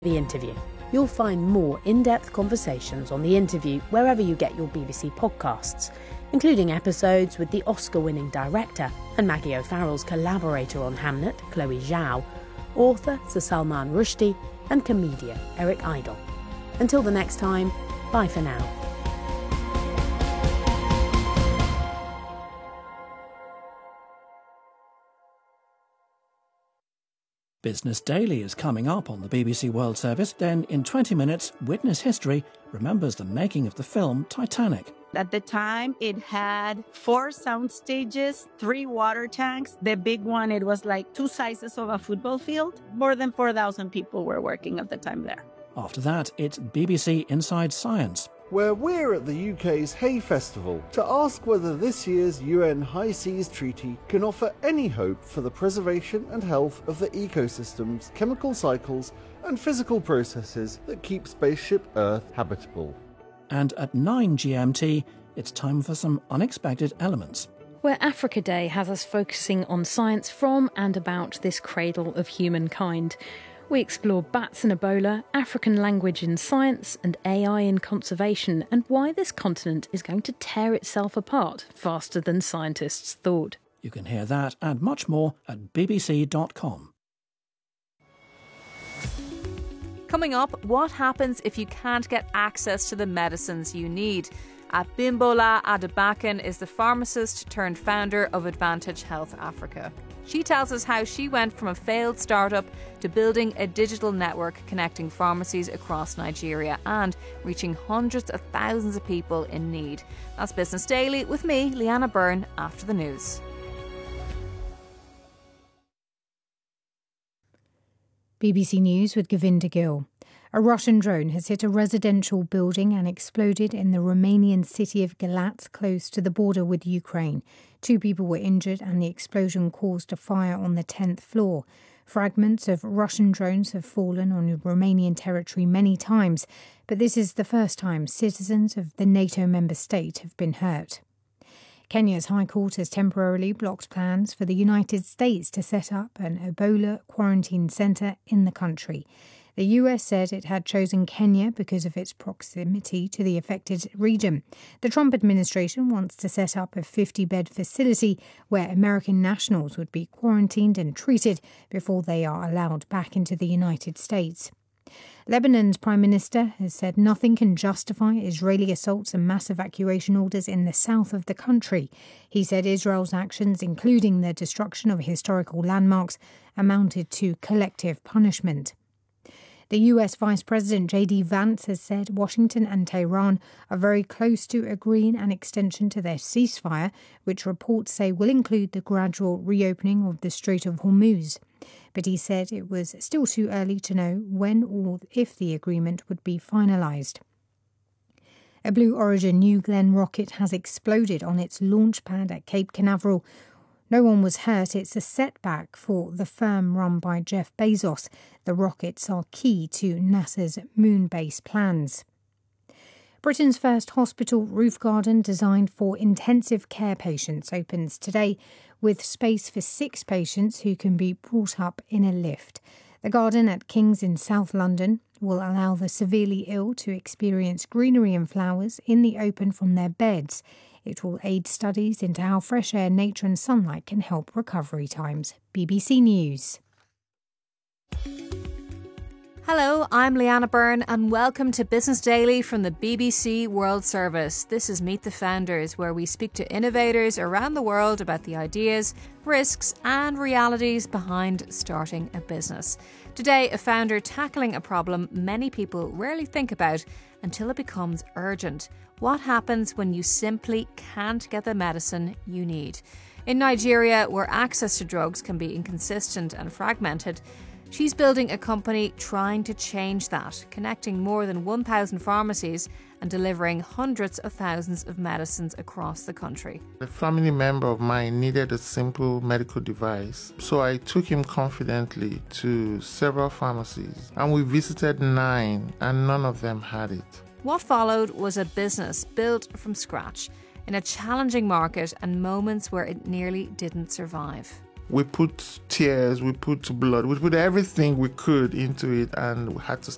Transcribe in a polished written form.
The Interview. You'll find more in-depth conversations on The Interview wherever you get your BBC podcasts, including episodes with the Oscar-winning director and Maggie O'Farrell's collaborator on Hamnet, Chloe Zhao, author Sir Salman Rushdie, and comedian Eric Idle. Until the next time, bye for now. Business Daily is coming up on the BBC World Service. Then, in 20 minutes, Witness History remembers the making of the film Titanic. At the time, it had 4 sound stages, 3 water tanks. The big one, it was like 2 sizes of a football field. More than 4,000 people were working at the time there. After that, it's BBC Inside Science, where we're at the UK's Hay Festival to ask whether this year's UN High Seas Treaty can offer any hope for the preservation and health of the ecosystems, chemical cycles and physical processes that keep spaceship Earth habitable. And at 9 GMT, it's time for some unexpected elements, where Africa Day has us focusing on science from and about this cradle of humankind. We explore bats and Ebola, African language in science and AI in conservation, and why this continent is going to tear itself apart faster than scientists thought. You can hear that and much more at bbc.com. Coming up, what happens if you can't get access to the medicines you need? Abimbola Adebakan is the pharmacist turned founder of Advantage Health Africa. She tells us how she went from a failed startup to building a digital network connecting pharmacies across Nigeria and reaching hundreds of thousands of people in need. That's Business Daily with me, Leanna Byrne, after the news. BBC News with Govinda Gill. A Russian drone has hit a residential building and exploded in the Romanian city of Galați, close to the border with Ukraine. 2 people were injured and the explosion caused a fire on the 10th floor. Fragments of Russian drones have fallen on Romanian territory many times, but this is the first time citizens of the NATO member state have been hurt. Kenya's High Court has temporarily blocked plans for the United States to set up an Ebola quarantine centre in the country. The US said it had chosen Kenya because of its proximity to the affected region. The Trump administration wants to set up a 50-bed facility where American nationals would be quarantined and treated before they are allowed back into the United States. Lebanon's Prime Minister has said nothing can justify Israeli assaults and mass evacuation orders in the south of the country. He said Israel's actions, including the destruction of historical landmarks, amounted to collective punishment. The US Vice President J.D. Vance has said Washington and Tehran are very close to agreeing an extension to their ceasefire, which reports say will include the gradual reopening of the Strait of Hormuz. But he said it was still too early to know when or if the agreement would be finalised. A Blue Origin New Glenn rocket has exploded on its launch pad at Cape Canaveral. No one was hurt. It's a setback for the firm run by Jeff Bezos. The rockets are key to NASA's moon base plans. Britain's first hospital roof garden designed for intensive care patients opens today, with space for 6 patients who can be brought up in a lift. The garden at King's in South London will allow the severely ill to experience greenery and flowers in the open from their beds. It will aid studies into how fresh air, nature and sunlight can help recovery times. BBC News. Hello, I'm Leanna Byrne and welcome to Business Daily from the BBC World Service. This is Meet the Founders, where we speak to innovators around the world about the ideas, risks and realities behind starting a business. Today, a founder tackling a problem many people rarely think about until it becomes urgent. What happens when you simply can't get the medicine you need? In Nigeria, where access to drugs can be inconsistent and fragmented, she's building a company trying to change that, connecting more than 1,000 pharmacies and delivering hundreds of thousands of medicines across the country. A family member of mine needed a simple medical device, so I took him confidently to several pharmacies, and we visited 9, and none of them had it. What followed was a business built from scratch in a challenging market and moments where it nearly didn't survive. We put tears, we put blood, we put everything we could into it, and we had to